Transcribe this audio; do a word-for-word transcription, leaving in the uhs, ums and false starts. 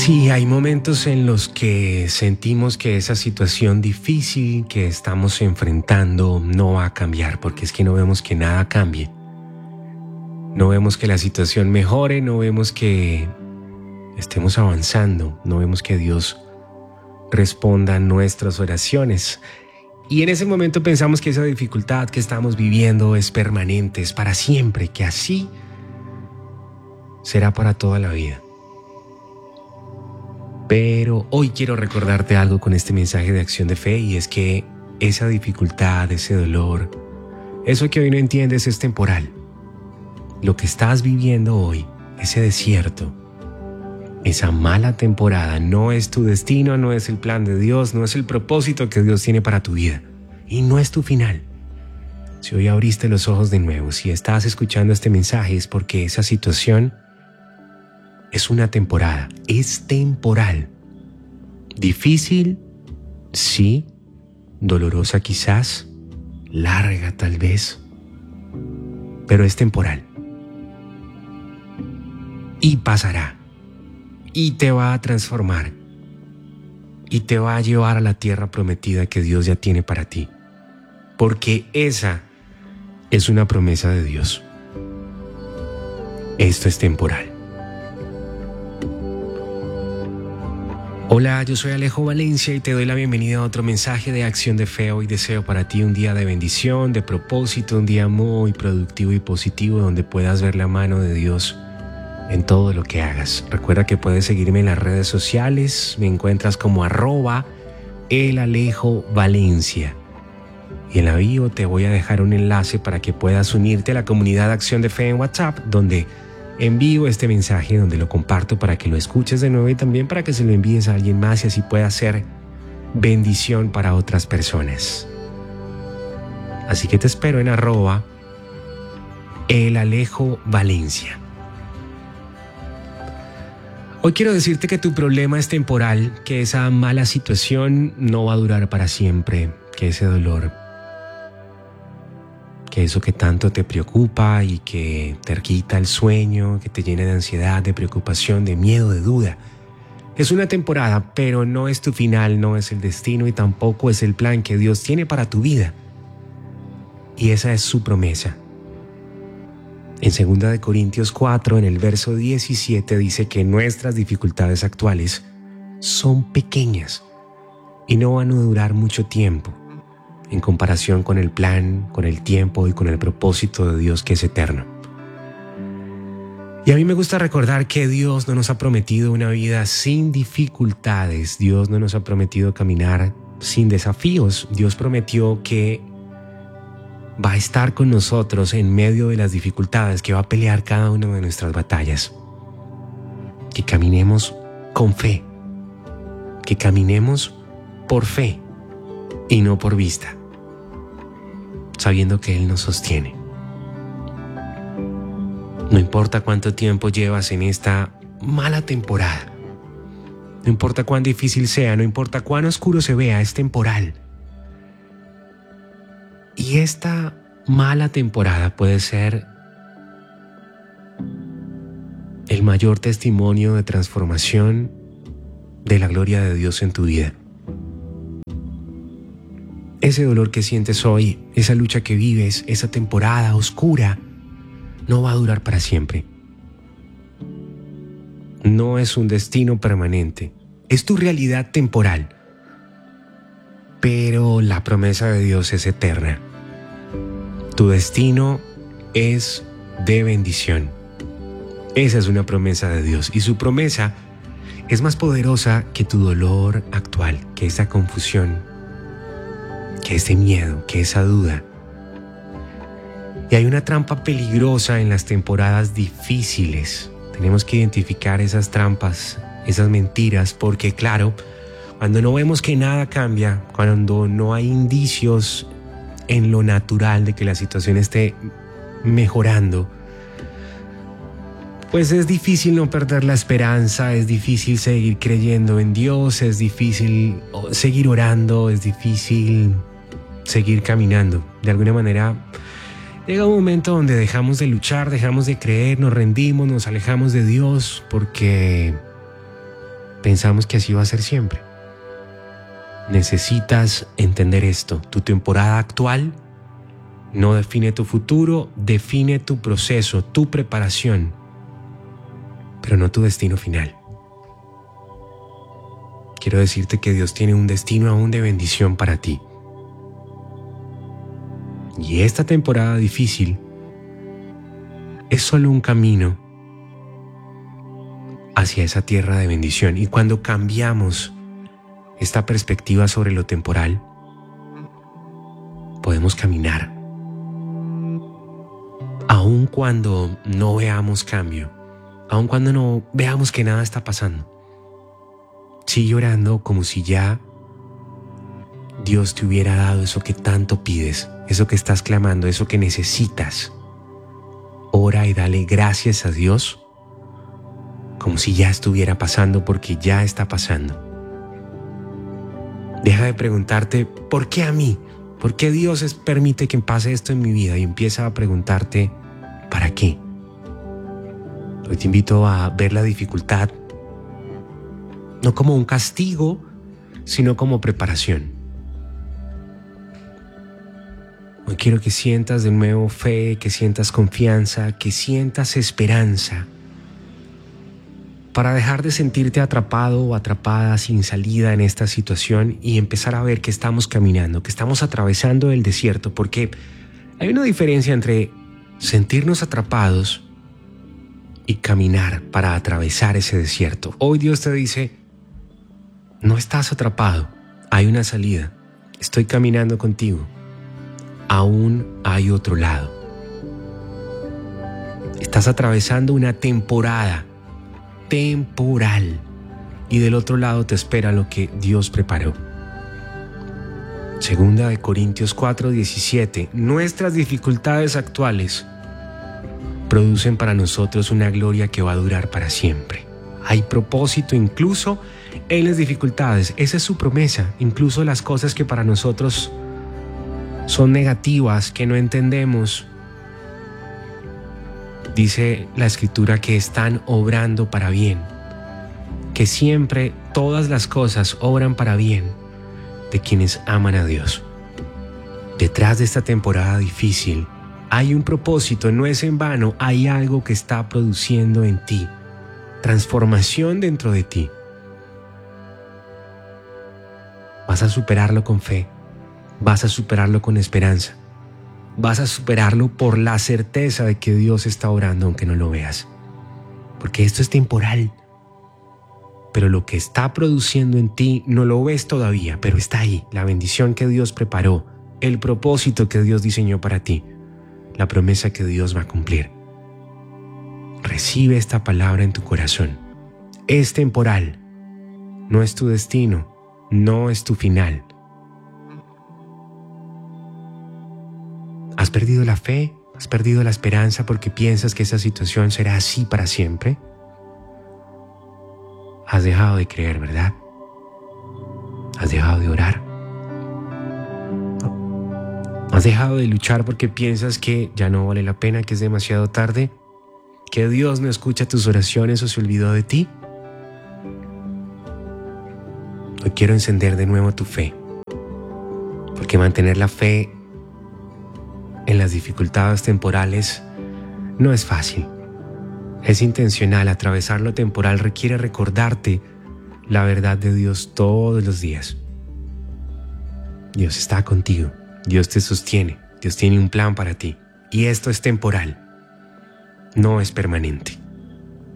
Sí, hay momentos en los que sentimos que esa situación difícil que estamos enfrentando no va a cambiar, porque es que no vemos que nada cambie. No vemos que la situación mejore, no vemos que estemos avanzando, no vemos que Dios responda a nuestras oraciones. Y en ese momento pensamos que esa dificultad que estamos viviendo es permanente, es para siempre, que así será para toda la vida. Pero hoy quiero recordarte algo con este mensaje de acción de fe, y es que esa dificultad, ese dolor, eso que hoy no entiendes es temporal. Lo que estás viviendo hoy, ese desierto, esa mala temporada, no es tu destino, no es el plan de Dios, no es el propósito que Dios tiene para tu vida, y no es tu final. Si hoy abriste los ojos de nuevo, si estás escuchando este mensaje, es porque esa situación es una temporada, es temporal. Difícil, sí. Dolorosa quizás, larga tal vez, pero es temporal. Y pasará, y te va a transformar, y te va a llevar a la tierra prometida que Dios ya tiene para ti, porque esa es una promesa de Dios. Esto es temporal. Hola, yo soy Alejo Valencia y te doy la bienvenida a otro mensaje de acción de fe. Hoy deseo para ti un día de bendición, de propósito, un día muy productivo y positivo donde puedas ver la mano de Dios en todo lo que hagas. Recuerda que puedes seguirme en las redes sociales, me encuentras como arroba el Alejo Valencia. Y en la bio te voy a dejar un enlace para que puedas unirte a la comunidad de acción de fe en WhatsApp, donde envío este mensaje, donde lo comparto para que lo escuches de nuevo y también para que se lo envíes a alguien más y así pueda ser bendición para otras personas. Así que te espero en arroba el Alejo Valencia. Hoy quiero decirte que tu problema es temporal, que esa mala situación no va a durar para siempre, que ese dolor, que eso que tanto te preocupa y que te quita el sueño, que te llena de ansiedad, de preocupación, de miedo, de duda, es una temporada, pero no es tu final, no es el destino y tampoco es el plan que Dios tiene para tu vida. Y esa es su promesa. En segunda de Corintios cuatro, en el verso diecisiete, dice que nuestras dificultades actuales son pequeñas y no van a durar mucho tiempo en comparación con el plan, con el tiempo y con el propósito de Dios que es eterno. Y a mí me gusta recordar que Dios no nos ha prometido una vida sin dificultades. Dios no nos ha prometido caminar sin desafíos. Dios prometió que va a estar con nosotros en medio de las dificultades, que va a pelear cada una de nuestras batallas. Que caminemos con fe, que caminemos por fe y no por vista, sabiendo que Él nos sostiene. No importa cuánto tiempo llevas en esta mala temporada, no importa cuán difícil sea, no importa cuán oscuro se vea, es temporal. Y esta mala temporada puede ser el mayor testimonio de transformación de la gloria de Dios en tu vida. Ese dolor que sientes hoy, esa lucha que vives, esa temporada oscura, no va a durar para siempre. No es un destino permanente, es tu realidad temporal. Pero la promesa de Dios es eterna. Tu destino es de bendición. Esa es una promesa de Dios y su promesa es más poderosa que tu dolor actual, que esa confusión, que ese miedo, que esa duda. Y hay una trampa peligrosa en las temporadas difíciles. Tenemos que identificar esas trampas, esas mentiras, porque claro, cuando no vemos que nada cambia, cuando no hay indicios en lo natural de que la situación esté mejorando, pues es difícil no perder la esperanza, es difícil seguir creyendo en Dios, es difícil seguir orando, es difícil seguir caminando. De alguna manera llega un momento donde dejamos de luchar, dejamos de creer, nos rendimos, nos alejamos de Dios porque Pensamos que así va a ser siempre. Necesitas entender esto. Tu temporada actual no define tu futuro, define tu proceso, tu preparación, pero no tu destino final. Quiero decirte que Dios tiene un destino aún de bendición para ti. Y esta temporada difícil es solo un camino hacia esa tierra de bendición. Y cuando cambiamos esta perspectiva sobre lo temporal, podemos caminar. Aun cuando no veamos cambio, aun cuando no veamos que nada está pasando, sigue orando como si ya Dios te hubiera dado eso que tanto pides, eso que estás clamando, eso que necesitas. Ora y dale gracias a Dios como si ya estuviera pasando, porque ya está pasando. Deja de preguntarte, ¿por qué a mí? ¿Por qué Dios es, permite que pase esto en mi vida? Y empieza a preguntarte, ¿para qué? Hoy te invito a ver la dificultad no como un castigo, sino como preparación. Hoy quiero que sientas de nuevo fe, que sientas confianza, que sientas esperanza, para dejar de sentirte atrapado o atrapada sin salida en esta situación y empezar a ver que estamos caminando, que estamos atravesando el desierto, porque hay una diferencia entre sentirnos atrapados y caminar para atravesar ese desierto. Hoy Dios te dice, no estás atrapado, hay una salida, estoy caminando contigo, aún hay otro lado. Estás atravesando una temporada temporal y del otro lado te espera lo que Dios preparó. Segunda de Corintios cuatro diecisiete. Nuestras dificultades actuales producen para nosotros una gloria que va a durar para siempre. Hay propósito incluso en las dificultades. Esa es su promesa. Incluso las cosas que para nosotros son negativas, que no entendemos, dice la Escritura que están obrando para bien, que siempre todas las cosas obran para bien de quienes aman a Dios. Detrás de esta temporada difícil hay un propósito, no es en vano, hay algo que está produciendo en ti, transformación dentro de ti. Vas a superarlo con fe, vas a superarlo con esperanza. Vas a superarlo por la certeza de que Dios está obrando aunque no lo veas. Porque esto es temporal. Pero lo que está produciendo en ti no lo ves todavía, pero está ahí. La bendición que Dios preparó, el propósito que Dios diseñó para ti, la promesa que Dios va a cumplir. Recibe esta palabra en tu corazón. Es temporal. No es tu destino. No es tu final. ¿Has perdido la fe? ¿Has perdido la esperanza porque piensas que esa situación será así para siempre? Has dejado de creer, ¿verdad? Has dejado de orar. Has dejado de luchar porque piensas que ya no vale la pena, que es demasiado tarde, que Dios no escucha tus oraciones o se olvidó de ti. Hoy quiero encender de nuevo tu fe, porque mantener la fe en las dificultades temporales no es fácil. Es intencional. Atravesar lo temporal requiere recordarte la verdad de Dios todos los días. Dios está contigo. Dios te sostiene. Dios tiene un plan para ti. Y esto es temporal. No es permanente.